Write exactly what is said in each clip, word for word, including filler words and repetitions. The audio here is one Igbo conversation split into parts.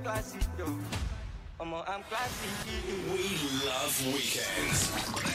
classy though. I'm I'm classy. We love weekends.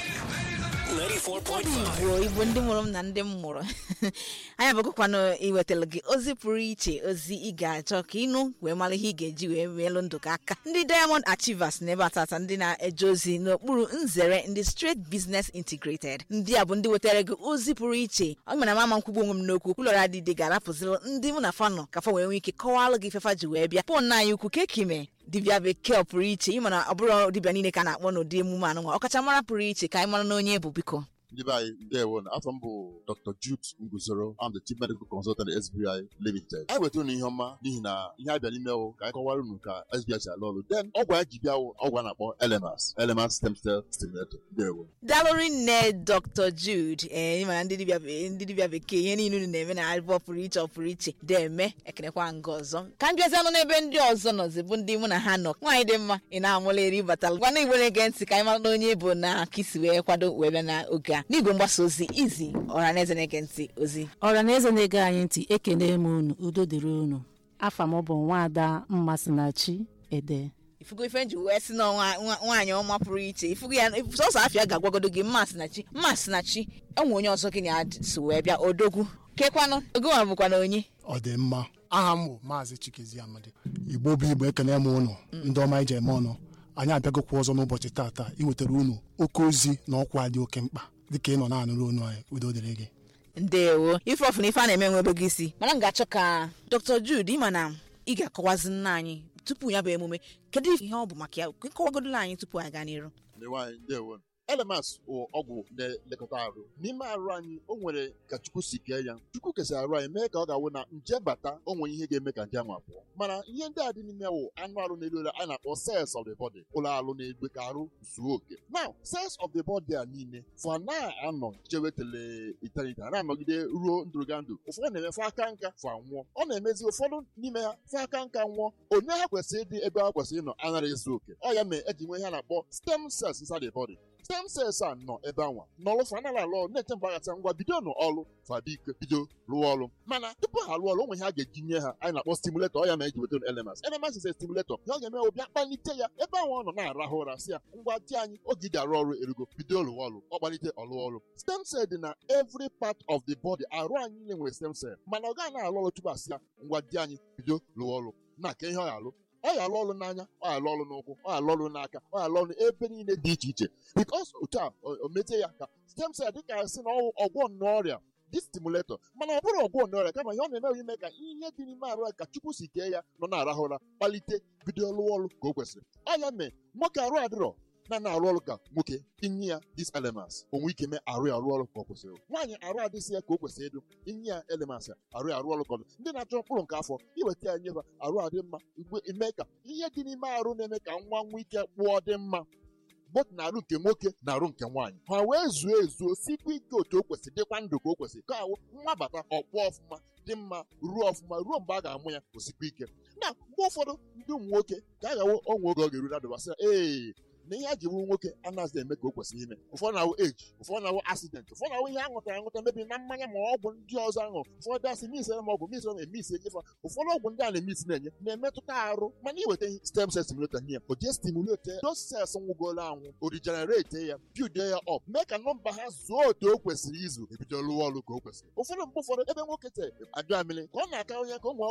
ninety-four point five. Igbo Igbo ndị mụrụ m na ndị m mụrụ anyị abụkwanụ iwetara gị ozi pụrụ iche, ozi ị ga-achọ ka ịnụ wee mara ihe ị ga-eji wee meelụ ndụ gị aka. Ndị Diamond Achievers na ebe atata ndị na-eje ozi n'okpuru nzere ndị Straight Business Integrated. Ndị a bụ ndị wetara gị ozi pụrụ iche. Ọ mere mama nkwugbu onwe m n'okwu kwulọra adịdị ga-arapụziri ndị mụ na fanọ ka fa wee nwee ike kọwalụ gị fefa ji wee bịa pụọ na anyị ukwu kekime dibịa bekee pụrụ iche. Ị mana ọ bụrụ dibịa niile ka na-akpọ n'ụdị emume anụnwa ọkachamara pụrụ iche ka anyị mara na onye bụ biko. Ndị be anyị ndewo na afọ m bụ Doctor Jude Nguzoro. I'm the Chief Medical Consultant at S B I Limited. Anyị wetara unu ihe ọma n'ihi na ihe abịa n'ime wụ ka anyị kọwara unu ka S B I si alụ ọrụ. Then ọgwụ anyị ji bịa wụ ọgwụ a na-akpọ L M S L M S Stem Cell Stimulator. Ndewo. Dalori nne Doctor Jude eh ịmara ndị dibịa ndị dibịa bekee ihe niile unu na-eme na alibọ pụrụ iche pụrụ iche deme ekenekwa nga ọzọ ka ndị ọzọ nọ n'ebe ndị ọzọ nọzi bụ ndị mụ na ha nọ. Nwaanyị dị mma ị na-amụla eri batalụ gwana Igbo na-ege ntị ka anyị mara na onye bụ na kisi wee kwado wee bịa na oge a n'igwe mgbasa ozi izi Ọhaneze na-ege ntị ozi. Ọhaneze na-ege anyị ntị ekene m unu udo dịrị unu. Afa m bụ Nwaada Mmasinachi Ede. Ifugo ife nji wee si na nwaanyị ọma pụrụ iche ifugo ya sọsọ afịa ga-agwagodo gị Mmasinachi Mmasinachi enwe onye ọzọ gị na so wee bịa odogwu kekwanụ ogo ma bụkwa na onye ọ dị mma. Aha m bụ Maazị Chikezi Amadi. Igbo bụ Igbo ekene m unu ndị ọma ije eme ọnụ. Anyị abịagokwa ọzọ n'ụbọchị tata iwetara unu oke ozi na ọkwa dị oke mkpa dịka ị nọ na-anụrụ onu anyị udo dịrị gị. Ndewo ife ọfụ na ife a na-eme nwebe gị isi mana m ga-achọ ka Doctor Jude ịma na ị ga-akọwazi nna anyị tupu ya bụ emume kedu ihe ọ bụ maka ya nkọwagodola anyị tupu anyị gaa n'iru. Ndewo. L M S bụ ọgwụ na-elekọta arụ. N'ime arụ anyị o nwere ka Chukwu si kee ya. Chukwu kesara arụ anyị mee ka ọ ga-awụ na nje bata o nwere ihe ga-eme ka nje ahụ apụọ. Mana ihe ndị a dị n'ime wụ anụ arụ na-elu elu a na-akpọ cells of the body. Ụlọ arụ na-egbe ka arụ zuo oke. Now cells of the body a niile fa na-anọ chewetele eternity na-anọgide ruo ndụrụga ndụ. Ụfọdụ na-eme fa aka nka fa nwụọ. Ọ na-emezi ụfọdụ n'ime ha fa aka nka nwụọ. Onye ha kwesịrị ịdị ebe ha kwesịrị ịnọ anaghị ezu oke. Ọ ya mee eji nwe ihe a na-akpọ stem cells inside the body. Stem cells a nọ ebe anwa n'ọlụ fa anaghị alụ ọrụ na-eche mgbe aghata ngwa bido n'ọlụ fa biko bido rụọ ọrụ mana tupu ha rụọ ọrụ onwe ha ga-eji nye ha anyị na-akpọ stimulator. Ọ ya ma eji weta L M S. L M S is a stimulator. Ya ọ ga-eme obi akpalite ya ebe anwa ọ nọ na-arahụ ụra sị ya ngwa di anyị oge ị ga-arụ ọrụ erugo bido rụọ ọrụ ọ kpalite ọlụ ọrụ. Stem cell dị na every part of the body. Arụ anyị niile nwere stem cell mana ọ gaghị na-alụ ọrụ tupu asị ya ngwa di anyị bido rụọ ọrụ na ka ihe ọ ga-alụ ọ ya alụ ọrụ n'anya ọ ya alụ ọrụ n'ụkwụ ọ ya alụ ọrụ n'aka ọ ya alụ ọrụ ebe niile dị iche iche because otu a o mete ya ka stem cell dịka sị na ọgwọ n'ọrịa dị stimulator mana ọ bụrụ ọgwọ n'ọrịa kama ihe ọ na-eme ime ka ihe dị n'ime arụ ka Chukwu si kee ya nọ na-arahụ ụra kpalite bido lụọ ọrụ ka o kwesịrị. Ọ ya mee nwoke arụ adịrọ na na-arụ ọrụ ka nwoke inye ya these elements onwe ike mee arụ arụ ọrụ ka ọ kwesịrị. Nwaanyị arụ adịsị ya ka o kwesịrị ịdụ inye ya elements arụ arụ ọrụ ka ọ ndị na-achọ mkpụrụ nke afọ iweta ya nyefa arụ adị mma ime ka ihe dị n'ime arụ na-eme ka nwa nwa ike kpụọ dị mma both na arụ nke nwoke na arụ nke nwaanyị ha wee zuo ezuo sikwa ike otu o kwesịrị dịkwa ndụ ka o kwesịrị ka awụ nwa bata ọkpọ ọfụma dị mma ruo ọfụma ruo mgbe a ga-amụ ya osikwa ike. Na mgbe ụfọdụ ndị ụmụ nwoke ka a ga-awụ ọnwa oge ọ ga-eru na dụbasị ee na ihe a ji bụrụ nwoke anaghịzi eme ka o kwesịrị ime. Ụfọdụ na-awụ eji ụfọdụ na-awụ accident ụfọdụ na-awụ ihe aṅụtara aṅụta mebi na mmanya ma ọ bụ ndị ọzọ aṅụ ụfọdụ asị misere ma ọ bụ misere na-emisi enyefa ụfọdụ ọgwụ ndị a na-emisi na-enye na-emetụta arụ mana iweta stem cell stimulator nye ya o jee stimulate those cells nwụgoro anwụ o regenerate ya build ya up mee ka nọmba ha zuo otu o kwesịrị izu ebido lụọ ọrụ ka o kwesịrị. Ụfọdụ mgbe ụfọdụ ebe nwoke te ajụ amịrị ka ọ na-aka onye ka ụmụ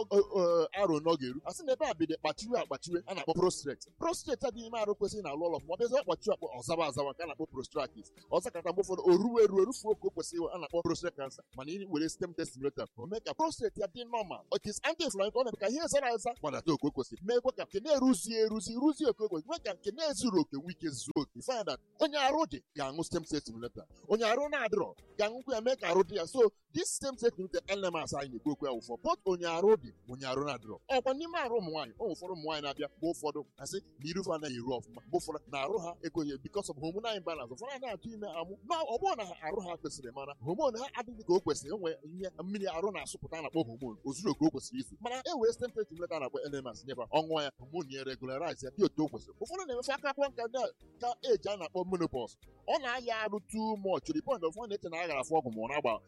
arụ n'oge eru asị na ebe a bido kpachiwe akpachiwe a na-akpọ prostrate prostrate a dị n'ime arụ kwesịrị na alụ ọrụ ma ọ bịazi ọkpachi akpọ ọzaba azawa ka a na-akpọ prostratis ọzọ kata mgbe ụfọdụ o ruo eruo erufuo ka o kwesịrị a na-akpọ prostate cancer mana ị were stem cell stimulator o mee ka prostate ya dị normal it is anti-inflammatory ọ na-eme ka ihe zara aza gbadata oke o kwesịrị meekwa ka nke na-eruzi eruzi ruzi oke o kwesịrị mee ka nke na-ezuru oke nwee ike zuo oke find that onye arụ dị ga-aṅụ stem cell stimulator onye arụ na-adịrọ ga-aṅụkwa ya mee ka arụ dị ya. So this stem cell stimulator L M S anyị na-ekwu okwu ya ụfọ both onye arụ dị onye arụ na-adịrọ ọkwa n'ime arụ ụmụ nwaanyị ụmụ ụfọdụ ụmụ nwaanyị na-abịa mgbe ụfọdụ asị na irufe anaghị eru ọfụma mgbe ụfọdụ na arụ ha ekoghị because of hormonal imbalance ụfọdụ anaghị atụ ime amụ na ọ bụrụ na ha arụ ha kwesịrị mana hormone ha adịghị ka o kwesịrị enwe ihe mmiri arụ na-asụpụta na-akpọ hormone o zuru oke o kwesịrị izu mana e wee stem cell stimulator na-akpọ L M S nyeba ọnwa ya hormone ya regularize ya dị otu o kwesịrị. Ụfọdụ na-emefe aka akwụkwọ nka ka eji a na-akpọ menopause ọ na-aya arụ too much to the point of ọ na-eche na aghara afọ ọgwụ ma ọ na-agba aghara afọ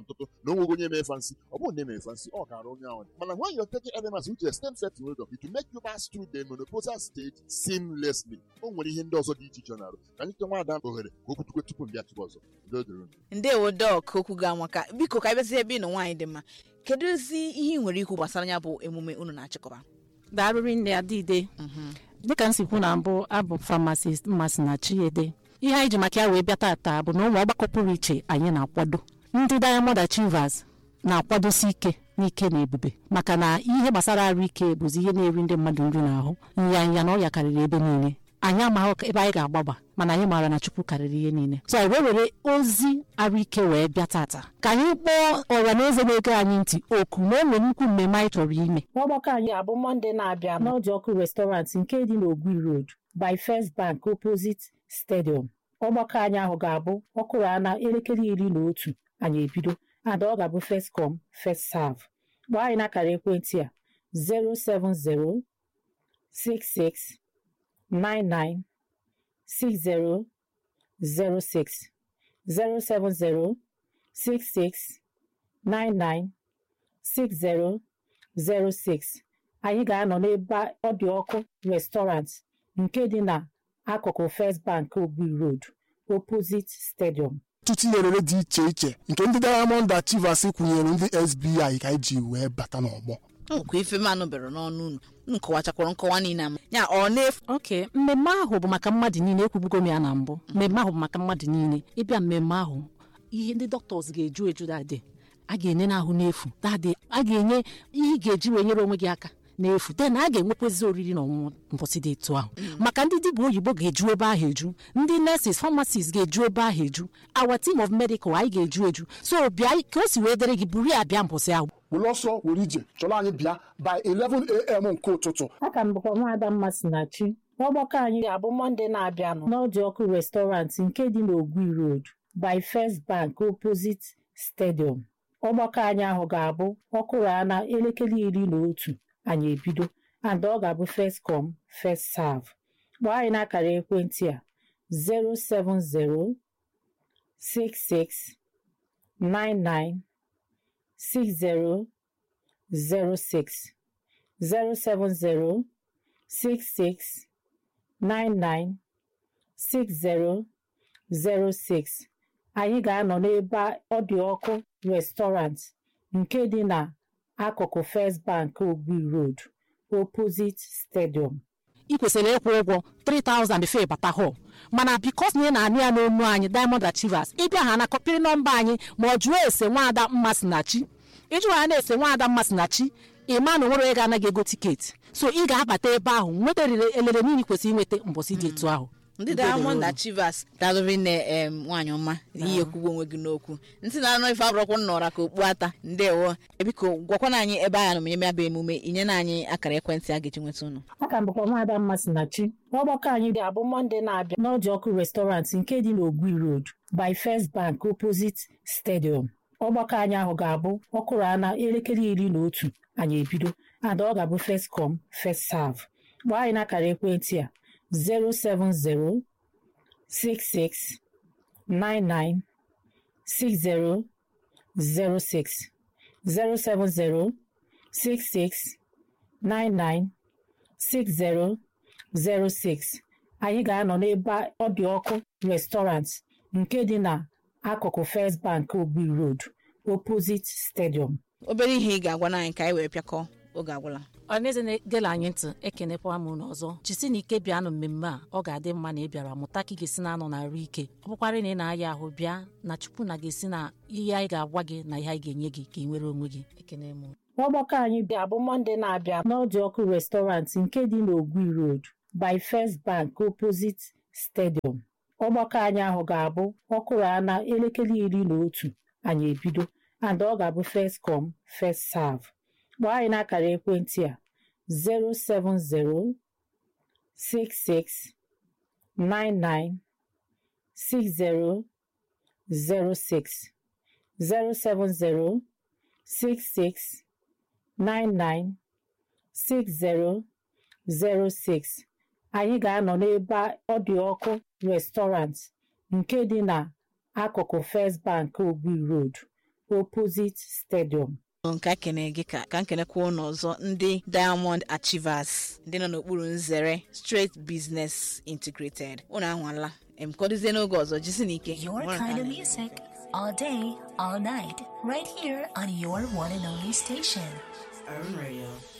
ntụtụ na onweghị onye mee fancy ọ bụrụ na eme fancy ọ gara onye ahụ mana when you're taking elements which is stem cell stimulator it will make you pass through the menopausal stage seamlessly o nwere ihe ndị ọzọ dị iche iche ọ na-arụ ka anyị chọta nwaada ohere ka okwu tukwe tupu mbịa tupu ọzọ ndewo dọk okwu ga amaka biko ka ịbịazi ebe ị nọ nwaanyị dị mma kedu ozi ihe ị nwere ikwu gbasara ya bụ emume unu na-achịkọba darụrị nne adịde dịka m si kwu na mbụ abụ pharmacist Mmasinachi Ede ihe anyị ji maka ya wee bịa tata bụ na ụmụ ọgbakọ pụrụ iche anyị na-akwado ndị Diamond Achievers na-akwadosi ike n'ike na ebube maka na ihe gbasara arụ ike bụzi ihe na-eri ndị mmadụ nri n'ahụ nyanya na ọya karịrị ebe niile anyị amaghị ebe anyị ga-agbaba mana anyị maara na Chukwu karịrị ihe niile so anyị were ozi arụ ike wee bịa tata ka anyị kpọọ ọra na eze na-ege anyị ntị oku na enwe nnukwu mmemme anyị chọrọ ime ọgbakọ anyị abụ Mọnde na-abịa n'Ọdị Ọkụ Restaurant nke dị n'Ogwi Road by First Bank opposite Stadium. Ọgbakọ anyị ahụ ga-abụ ọkụrụ ana elekere iri na otu anyị ebido ada ọ ga-abụ first come first serve. Gbaa anyị n'akara ekwentị a zero seven zero six six nine nine six zero zero six zero seven zero six six nine nine six zero zero six. Anyị ga-anọ n'ebe Ọdị Ọkụ Restaurant nke dị na akụkụ First Bank Ogbi Road opposite Stadium. Ọtụtụ ihe orere dị iche iche nke ndị Diamond Achievers kwụnyere ndị S B I ka iji wee bata n'ọgbọ okwu ife manụ bere n'ọnụ unu unu kọwachakwara nkọwa niile ama ya ọ na-efu oke mmemme ahụ bụ maka mmadụ niile ekwubugo m ya na mbụ mmemme ahụ bụ maka mmadụ niile ịbịa mmemme ahụ ihe ndị dọkịta ga-eju eju dadị a ga-enye n'ahụ n'efu dadị a ga-enye ihe ị ga-eji wee nyere onwe gị aka n'efu den a ga-enwekwezi oriri na ọṅụṅụ mbọsị dị etu ahụ maka ndị dibịa oyibo ga-eju ebe ahụ eju ndị nurses pharmacists ga-eju ebe ahụ eju our team of medical anyị ga-eju eju so bịa ka o si wee dere gị buru ya bịa mbọsị ahụ were ọsọ were ije chọrọ anyị bịa by eleven a m nke ụtụtụ aka m bụkwa nwaada Mmasinachi. Ọgbakọ anyị ga-abụ Mọnde na-abịanụ n'Ọdị Ọkụ Restaurant nke dị n'Ogwi Road by First Bank opposite Stadium. Ọgbakọ anyị ahụ ga-abụ ọkụrụ ana elekere iri na otu anyị ebido and ọ ga-abụ first come first serve. Gbaa anyị n'akara ekwentị a zero seven zero six six nine nine six zero zero six zero seven zero six six nine nine six zero zero six. Anyị ga-anọ n'ebe Ọdị Ọkụ Restaurant nke dị na akụkụ First Bank Ogbi Road opposite Stadium. Ị kwesịrị ịkwụ ụgwọ three thousand before ịbata hall mana bikos na ị na-anụ ya n'onu anyị Diamond Achievers ịbịa ha na kọpịrị nọmba anyị ma ọ jụọ ese nwaada Mmasinachi ịjụ ha na-ese nwaada Mmasinachi ịma na onwere onye ga-anaghị ego tiketi so ị ga-abata ebe ahụ nweta elere niile kwesịrị inweta mbọsị dị etu ahụ. ndị Diamond Achievers dalụrị na nwaanyị ọma ihe ekwugbo onwe gị n'okwu ntị na-anọ ife abụrụkwụ nnọra ka okpu ata ndewo biko gwakwana anyị ebe anyị nọ menye bụ emume inye na anyị akara ekwentị a ga-eji nweta unu. Aka m bụkwa nwaada Mmasinachi. Ọgbakọ anyị ga-abụ Mọnde na-abịa n'Ọdị Ọkụ Restaurant nke dị n'Ogwi Road by First Bank opposite Stadium. Ọgbakọ anyị ahụ ga-abụ ọkụrụ ana elekere iri na otu anyị ebido and ọ ga-abụ first come first serve. Gbaa anyị n'akara ekwentị a zero seven zero six six nine nine six zero zero six zero seven zero six six nine nine six zero zero six. Anyị ga-anọ n'ebe Ọdị Ọkụ Restaurant nke dị na akụkụ First Bank Ogbi Road opposite Stadium. Obere ihe ị ga-agwa anyị ka anyị wee pịakọ oge agwụla. Ọneze na-egela anyị ntị ekenekwa m n'ọzọ chisi na ike bịa nụ mmemme a ọ ga-adị mma na ị bịara mụta ka ị ga-esi na-anọ na arụ ike ọ bụkwara na ị na-aya ahụ bịa na Chukwu na ga-esi na ihe anyị ga-agwa gị na ihe anyị ga-enye gị ka ị nwere onwe gị ekene m. Ọgbakọ anyị bịa bụ Mọnde na-abịa n'Ọdị Ọkụ Restaurant nke dị n'Ogwi Road by First Bank opposite Stadium. Ọgbakọ anyị ahụ ga-abụ ọkụrụ ana elekere iri na otu anyị ebido and ọ ga-abụ first come first serve. Gbaa anyị n'akara ekwentị a zero seven zero six six nine nine six zero zero six zero seven zero six six nine nine six zero zero six. Anyị ga-anọ n'ebe Ọdị Ọkụ Restaurant nke dị na akụkụ First Bank Ogbi Road opposite stadium. nke akene gị ka ka nkenekwa ụnụ ọzọ ndị Diamond Achievers ndị nọ n'okpuru nzere Straight Business Integrated ụnụ anwala emkọdozie n'oge ọzọ jisi n'ike. Your kind of music all day all night right here on your one and only station, Urban Radio.